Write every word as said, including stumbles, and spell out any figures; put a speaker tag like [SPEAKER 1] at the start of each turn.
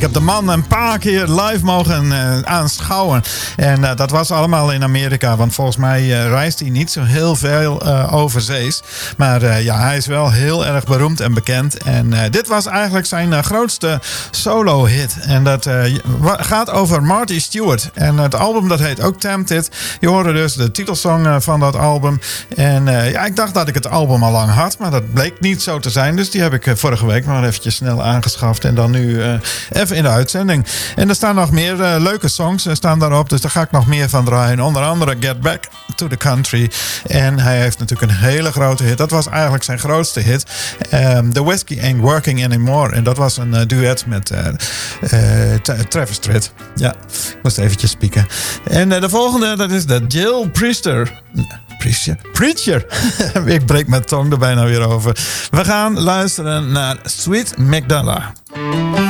[SPEAKER 1] heb de man een paar keer live mogen uh, aanschouwen. En uh, dat was allemaal in Amerika. Want volgens mij uh, reist hij niet zo heel veel uh, overzees. Maar uh, ja, hij is wel heel erg beroemd en bekend. En uh, dit was eigenlijk zijn uh, grootste solo-hit. En dat uh, gaat over Marty Stewart. En het album dat heet ook Tempted. Je hoorde dus de titelsong uh, van dat album. En uh, ja, ik dacht dat ik het album al lang had. Maar dat bleek niet zo te zijn. Dus die heb ik uh, vorige week maar eventjes snel aangeschaft. En dan nu uh, even in de uitzending. En er staan nog meer uh, leuke songs uh, staan daarop. Dus daar ga ik nog meer van draaien. Onder andere Get Back to the Country. En hij heeft natuurlijk een hele grote hit. Dat was eigenlijk zijn grootste hit. Um, The Whiskey Ain't Working Anymore. En dat was een uh, duet met uh, uh, t- Travis Tritt. Ja, ik moest eventjes spieken. En uh, de volgende, dat is de Jill Priester. Preacher. Preacher. Ik breek mijn tong er bijna weer over. We gaan luisteren naar Sweet Magdala.